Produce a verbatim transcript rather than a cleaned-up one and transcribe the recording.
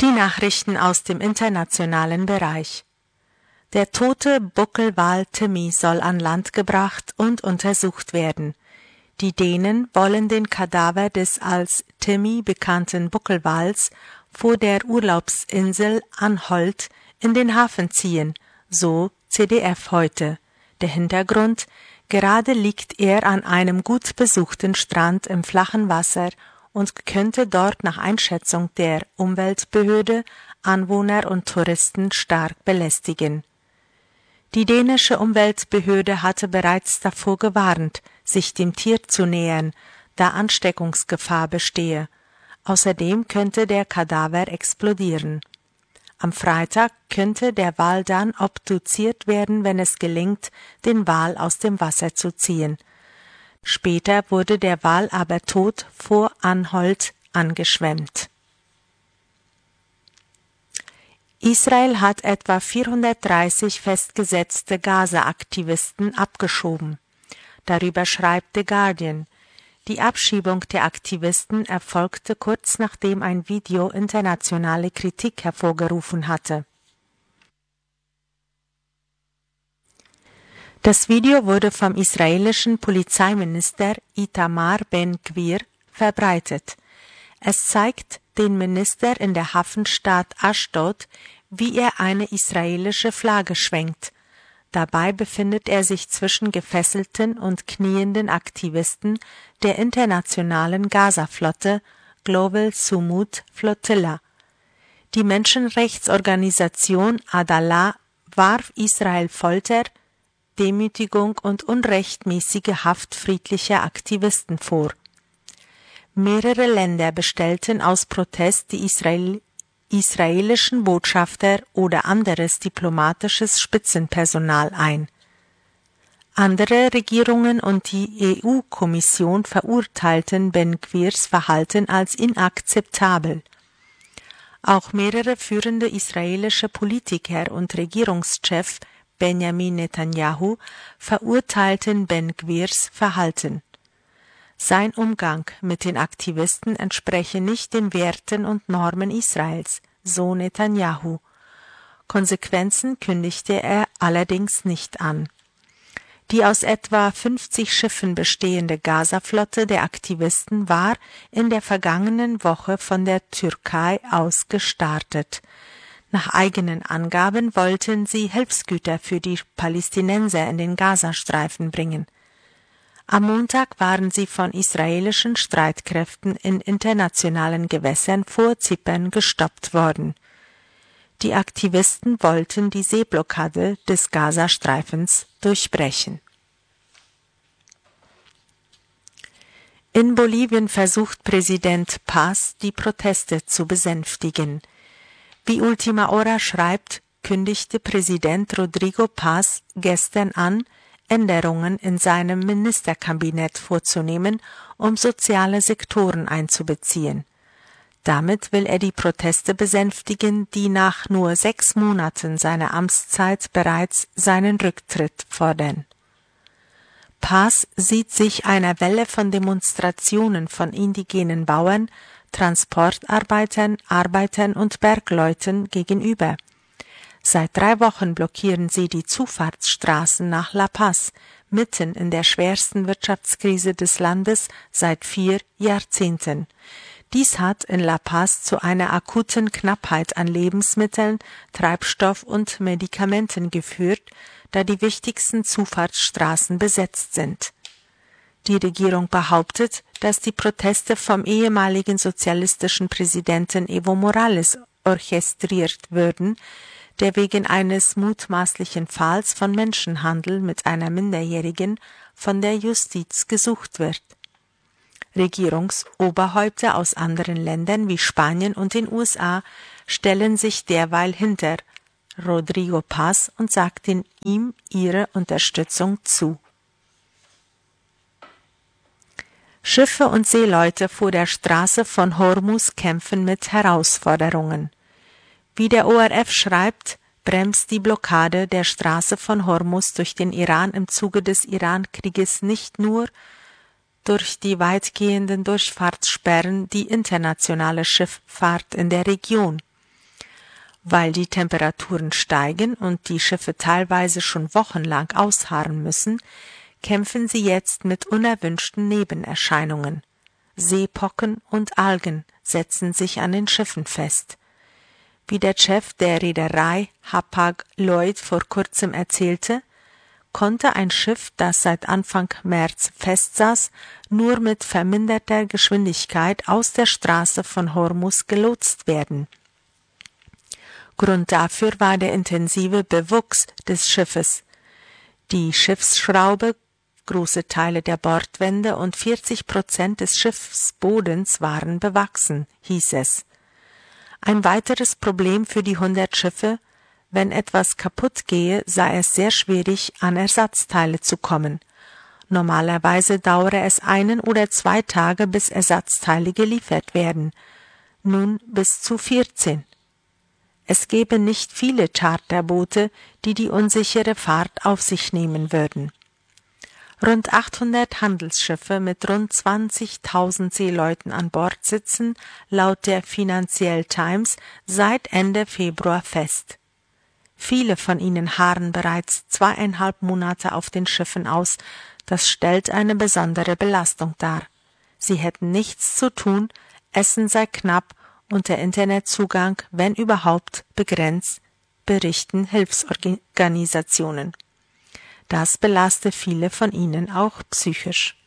Die Nachrichten aus dem internationalen Bereich. Der tote Buckelwal Timmy soll an Land gebracht und untersucht werden. Die Dänen wollen den Kadaver des als Timmy bekannten Buckelwals vor der Urlaubsinsel Anholt in den Hafen ziehen, so Z D F heute. Der Hintergrund: Gerade liegt er an einem gut besuchten Strand im flachen Wasser und könnte dort nach Einschätzung der Umweltbehörde Anwohner und Touristen stark belästigen. Die dänische Umweltbehörde hatte bereits davor gewarnt, sich dem Tier zu nähern, da Ansteckungsgefahr bestehe. Außerdem könnte der Kadaver explodieren. Am Freitag könnte der Wal dann obduziert werden, wenn es gelingt, den Wal aus dem Wasser zu ziehen. Später wurde der Wal aber tot vor Anholt angeschwemmt. Israel hat etwa vierhundertdreißig festgesetzte Gaza-Aktivisten abgeschoben. Darüber schreibt The Guardian. Die Abschiebung der Aktivisten erfolgte kurz nachdem ein Video internationale Kritik hervorgerufen hatte. Das Video wurde vom israelischen Polizeiminister Itamar Ben-Gvir verbreitet. Es zeigt den Minister in der Hafenstadt Ashdod, wie er eine israelische Flagge schwenkt. Dabei befindet er sich zwischen gefesselten und knienden Aktivisten der internationalen Gaza-Flotte Global Sumud Flotilla. Die Menschenrechtsorganisation Adalah warf Israel Folter, Demütigung und unrechtmäßige Haft friedlicher Aktivisten vor. Mehrere Länder bestellten aus Protest die Israel israelischen Botschafter oder anderes diplomatisches Spitzenpersonal ein. Andere Regierungen und die E U-Kommission verurteilten Ben-Gvirs Verhalten als inakzeptabel. Auch mehrere führende israelische Politiker und Regierungschef Benjamin Netanyahu verurteilten Ben-Gvirs Verhalten. Sein Umgang mit den Aktivisten entspreche nicht den Werten und Normen Israels, so Netanyahu. Konsequenzen kündigte er allerdings nicht an. Die aus etwa fünfzig Schiffen bestehende Gaza-Flotte der Aktivisten war in der vergangenen Woche von der Türkei aus gestartet. Nach eigenen Angaben wollten sie Hilfsgüter für die Palästinenser in den Gazastreifen bringen. Am Montag waren sie von israelischen Streitkräften in internationalen Gewässern vor Zypern gestoppt worden. Die Aktivisten wollten die Seeblockade des Gazastreifens durchbrechen. In Bolivien versucht Präsident Paz, die Proteste zu besänftigen. Wie Ultima Hora schreibt, kündigte Präsident Rodrigo Paz gestern an, Änderungen in seinem Ministerkabinett vorzunehmen, um soziale Sektoren einzubeziehen. Damit will er die Proteste besänftigen, die nach nur sechs Monaten seiner Amtszeit bereits seinen Rücktritt fordern. Paz sieht sich einer Welle von Demonstrationen von indigenen Bauern, Transportarbeitern, Arbeitern und Bergleuten gegenüber. Seit drei Wochen blockieren sie die Zufahrtsstraßen nach La Paz, mitten in der schwersten Wirtschaftskrise des Landes seit vier Jahrzehnten. Dies hat in La Paz zu einer akuten Knappheit an Lebensmitteln, Treibstoff und Medikamenten geführt, da die wichtigsten Zufahrtsstraßen besetzt sind. Die Regierung behauptet, dass die Proteste vom ehemaligen sozialistischen Präsidenten Evo Morales orchestriert würden, der wegen eines mutmaßlichen Falls von Menschenhandel mit einer Minderjährigen von der Justiz gesucht wird. Regierungsoberhäupter aus anderen Ländern wie Spanien und den U S A stellen sich derweil hinter Rodrigo Paz und sagten ihm ihre Unterstützung zu. Schiffe und Seeleute vor der Straße von Hormuz kämpfen mit Herausforderungen. Wie der O R F schreibt, bremst die Blockade der Straße von Hormuz durch den Iran im Zuge des Iran-Krieges nicht nur durch die weitgehenden Durchfahrtssperren die internationale Schifffahrt in der Region. Weil die Temperaturen steigen und die Schiffe teilweise schon wochenlang ausharren müssen, kämpfen sie jetzt mit unerwünschten Nebenerscheinungen. Seepocken und Algen setzen sich an den Schiffen fest. Wie der Chef der Reederei Hapag-Lloyd vor kurzem erzählte, konnte ein Schiff, das seit Anfang März festsaß, nur mit verminderter Geschwindigkeit aus der Straße von Hormuz gelotst werden. Grund dafür war der intensive Bewuchs des Schiffes. Die Schiffsschraube, große Teile der Bordwände und vierzig Prozent des Schiffsbodens waren bewachsen, hieß es. Ein weiteres Problem für die hundert Schiffe: Wenn etwas kaputt gehe, sei es sehr schwierig, an Ersatzteile zu kommen. Normalerweise dauere es einen oder zwei Tage, bis Ersatzteile geliefert werden. Nun bis zu vierzehn. Es gäbe nicht viele Charterboote, die die unsichere Fahrt auf sich nehmen würden. Rund achthundert Handelsschiffe mit rund zwanzigtausend Seeleuten an Bord sitzen, laut der Financial Times, seit Ende Februar fest. Viele von ihnen harren bereits zweieinhalb Monate auf den Schiffen aus. Das stellt eine besondere Belastung dar. Sie hätten nichts zu tun, Essen sei knapp und der Internetzugang, wenn überhaupt, begrenzt, berichten Hilfsorganisationen. Das belaste viele von ihnen auch psychisch.